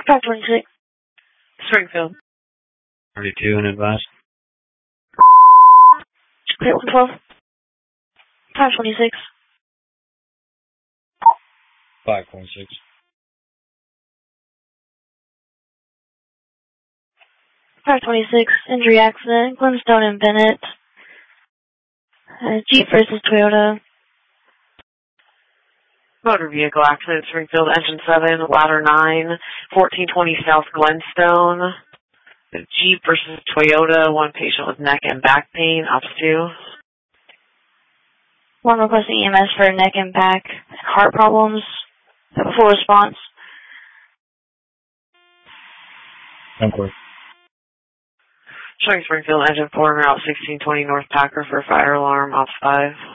526. Springfield. 32 and advice. Clear 112. 526. 526. 526. Injury accident. Glenstone and Bennett. Jeep versus Toyota. Motor vehicle accident, Springfield, engine 7, ladder 9, 1420 South Glenstone. Jeep versus Toyota, one patient with neck and back pain, ops 2. One requesting EMS for neck and back, heart problems. Have a full response. Number. Showing Springfield, engine 4, route 1620 North Packer for fire alarm, ops 5.